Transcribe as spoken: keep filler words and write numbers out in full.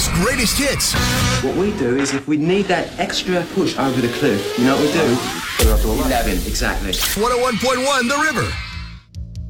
Kiss greatest hits. What we do is if we need that extra push over the cliff, you know what we do? Put it up to eleven, exactly. one oh one point one The River.